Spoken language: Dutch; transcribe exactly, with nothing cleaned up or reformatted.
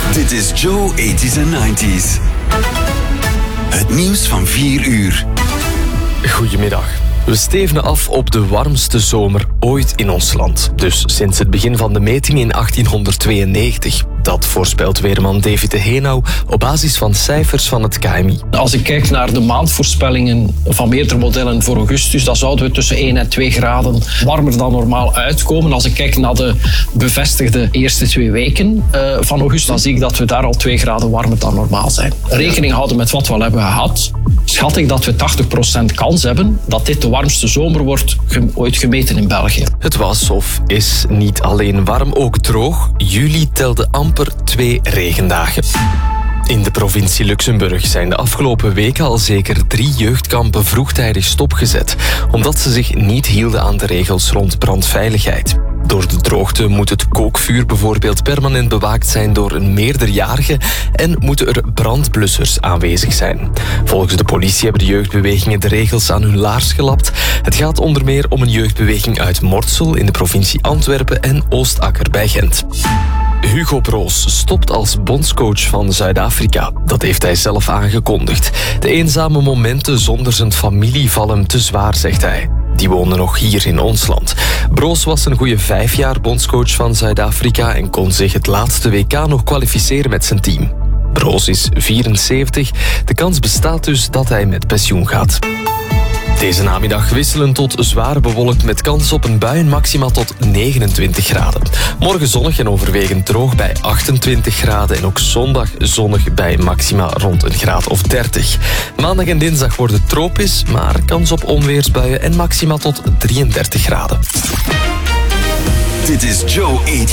Dit is Joe eighties en nineties. Het nieuws van vier uur. Goedemiddag. We stevenen af op de warmste zomer ooit in ons land. Dus sinds het begin van de meting in achttienhonderdtweeënnegentig. Dat voorspelt weerman David de Heenau op basis van cijfers van het K M I. Als ik kijk naar de maandvoorspellingen van meerdere modellen voor augustus, dan zouden we tussen één en twee graden warmer dan normaal uitkomen. Als ik kijk naar de bevestigde eerste twee weken uh, van augustus, dan zie ik dat we daar al twee graden warmer dan normaal zijn. Rekening houden met wat we al hebben gehad, schat ik dat we tachtig procent kans hebben dat dit de warmste zomer wordt ge- ooit gemeten in België. Het was of is niet alleen warm, ook droog. Juli telde amper twee regendagen. In de provincie Luxemburg zijn de afgelopen weken al zeker drie jeugdkampen vroegtijdig stopgezet, omdat ze zich niet hielden aan de regels rond brandveiligheid. Door de droogte moet het kookvuur bijvoorbeeld permanent bewaakt zijn door een meerderjarige en moeten er brandblussers aanwezig zijn. Volgens de politie hebben de jeugdbewegingen de regels aan hun laars gelapt. Het gaat onder meer om een jeugdbeweging uit Mortsel in de provincie Antwerpen en Oostakker bij Gent. Hugo Broos stopt als bondscoach van Zuid-Afrika. Dat heeft hij zelf aangekondigd. De eenzame momenten zonder zijn familie vallen hem te zwaar, zegt hij. Die wonen nog hier in ons land. Broos was een goede vijf jaar bondscoach van Zuid-Afrika en kon zich het laatste W K nog kwalificeren met zijn team. Broos is vierenzeventig. De kans bestaat dus dat hij met pensioen gaat. Deze namiddag wisselen tot zwaar bewolkt met kans op een bui, maxima tot negenentwintig graden. Morgen zonnig en overwegend droog bij achtentwintig graden en ook zondag zonnig bij maxima rond een graad of dertig. Maandag en dinsdag worden tropisch, maar kans op onweersbuien en maxima tot drieëndertig graden. Dit is Joe eighties.